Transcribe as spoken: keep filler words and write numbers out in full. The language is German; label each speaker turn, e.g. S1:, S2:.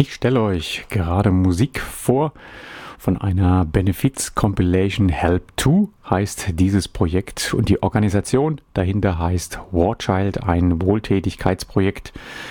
S1: Ich stelle euch gerade Musik vor von einer Benefiz-Compilation. Help zwei heißt dieses Projekt und die Organisation dahinter heißt War Child, ein Wohltätigkeitsprojekt,